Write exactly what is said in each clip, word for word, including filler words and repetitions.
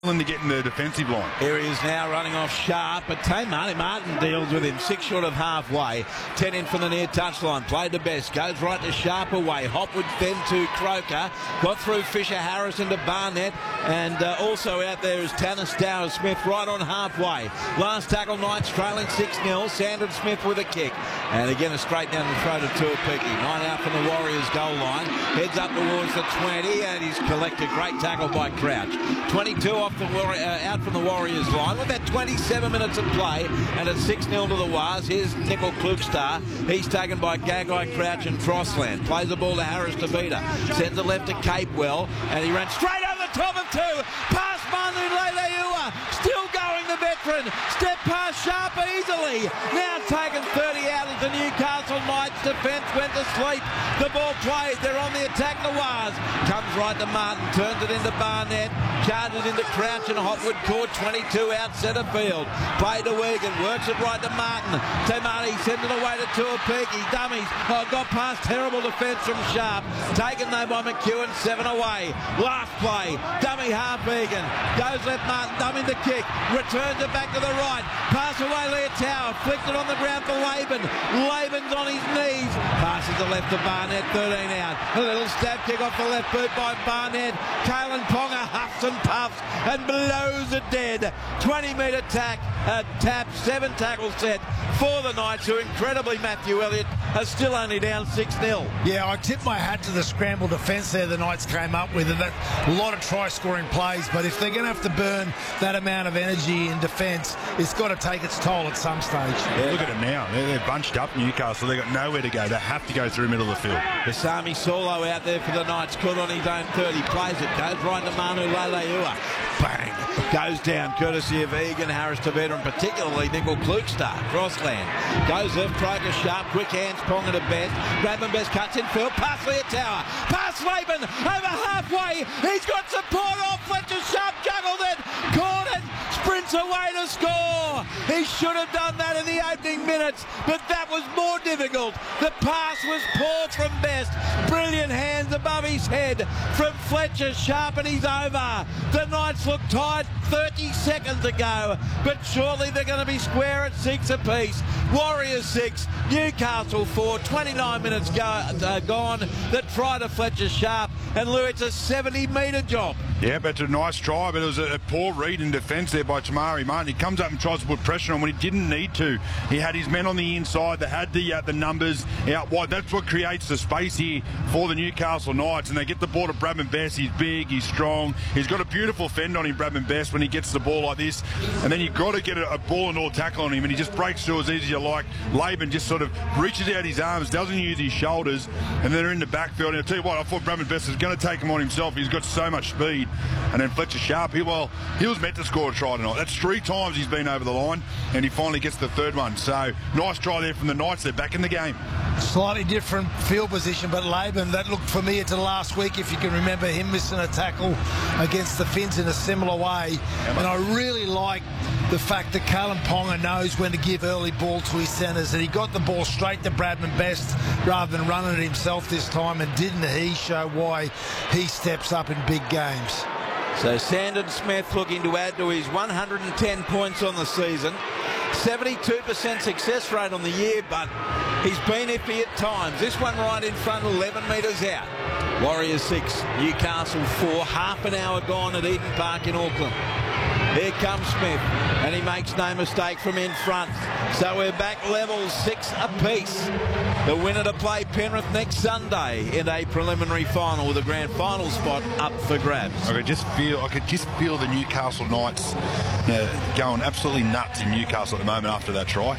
to get in the defensive line. Here he is now running off Sharp, but Tamani Martin deals with him. Six short of halfway. Ten in from the near touchline. Played the best. Goes right to Sharp away. Hopwood then to Croker. Got through Fisher Harris into Barnett. And uh, also out there is Tanner Stower Smith right on halfway. Last tackle, Knights trailing six nil. Sandon Smith with a kick. And again a straight down the throat of Tuapiki. Nine out from the Warriors goal line. Heads up towards the twenty and he's collected. Great tackle by Crouch. twenty-two off the uh, out from the Warriors line. With that twenty-seven minutes of play and it's six nil to the Wars. Here's Nickel Klukstar. He's taken by Gagai, Crouch and Crossland. Plays the ball to Harris to Beta. Sends it left to Capewell and he ran straight over the top of two. Past Manu Leilua. Still going the veteran. Step past Sharp easily. Now taken thirty out of the Newcastle Knights defence. Went to sleep. The ball played. They're on the attack. The Wars. Comes right to Martin. Turns it into Barnett. Charges into Crouch and Hopwood caught twenty-two out centre field. Played to Wigan. Works it right to Martin. Tamani sends it away to Tuapiki. Dummies. Oh, got past terrible defence from Sharp. Taken though by McEwen. Seven away. Last play. Dummy half Egan. Goes left Martin. Dummy the kick. Returns it back to the right. Pass away Leotow. Flicked it on the ground for Laban. Laban's on his knees. Passes the left to Barnett. thirteen out. A little stab kick off the left boot by Barnett. Kalen Ponga huffs and puffs and blows it dead. twenty metre tack, uh, tap, seven tackle set for the Knights, who incredibly, Matthew Elliott, are still only down six nil. Yeah, I tip my hat to the scramble defence there the Knights came up with. And that, a lot of try-scoring plays, but if they're going to have to burn that amount of energy in defence, it's got to take its toll at some stage. Yeah, look at them now. They're, they're bunched up, Newcastle. They've got nowhere to go. They have to go through the middle of the field. Kasami Solo out there for the Knights, caught on his own thirty, plays it, goes right to Manu Leilua. Bang! Goes down, courtesy of Egan, Harris Taveta, and particularly Nickel Klukstar. Crossland. Goes left, Croker Sharp, quick hands, Ponga to Best. Bradman Best cuts in field, past Leotow, past Laban, over halfway. He's got support off, Fletcher Sharp juggled it, caught it, sprints away to score. He should have done that in the opening minutes, but that was more difficult. The pass was poor from Best. Brilliant hands above his head from Fletcher Sharp, and he's over. The Knights look tight thirty seconds ago, but surely they're going to be square at six apiece. Warriors six, Newcastle four, twenty-nine minutes go, uh, gone. The try to Fletcher Sharp, and Lou, it's a seventy metre job. Yeah, but it's a nice try, but it was a, a poor read in defence there by Tamari Martin. He comes up and tries to put pressure on when he didn't need to. He had his men on the inside. They had the uh, the numbers out wide. That's what creates the space here for the Newcastle Knights, and they get the ball to Bradman Best. He's big, he's strong. He's got a beautiful fend on him, Bradman Best, when he gets the ball like this. And then you've got to get a, a ball and all tackle on him, and he just breaks through as easy as you like. Laban just sort of reaches out his arms, doesn't use his shoulders, and they're in the backfield. And I'll tell you what, I thought Bradman Best was going to take him on himself. He's got so much speed. And then Fletcher Sharp, he, well, he was meant to score a try tonight. That's three times he's been over the line, and he finally gets the third one. So, nice try there from the Knights. They're back in the game. Slightly different field position, but Laban, that looked familiar to last week, if you can remember him missing a tackle against the Finns in a similar way. And I really like the fact that Kalen Ponga knows when to give early ball to his centres, and he got the ball straight to Bradman Best rather than running it himself this time, and didn't he show why he steps up in big games. So Sandon Smith looking to add to his one hundred ten points on the season. seventy-two percent success rate on the year, but he's been iffy at times. This one right in front, eleven metres out. Warriors six, Newcastle four. Half an hour gone at Eden Park in Auckland. Here comes Smith, and he makes no mistake from in front. So we're back level six apiece. The winner to play Penrith next Sunday in a preliminary final with a grand final spot up for grabs. I could just feel, I could just feel the Newcastle Knights you know, going absolutely nuts in Newcastle at the moment after that try.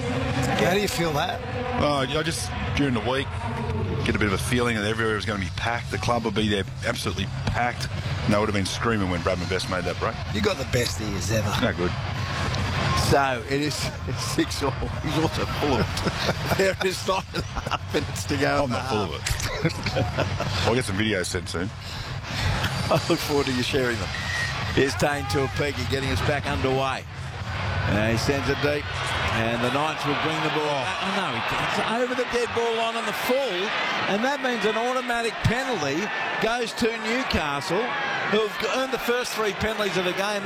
How do you feel that? Uh, I just during the week get a bit of a feeling that everywhere was going to be packed. The club will be there absolutely packed. And they would have been screaming when Bradman Best made that break. You got the best ears ever. No good. So it is six all. He's also full of it. There is nine and a half minutes to go. I'm not full of it. I'll get some videos sent soon. I look forward to you sharing them. Here's Tane Tuapiki getting us back underway. And he sends it deep. And the Knights will bring the ball. Oh, no, it's over the dead ball line on the full. And that means an automatic penalty goes to Newcastle. who've earned the first three penalties of the game.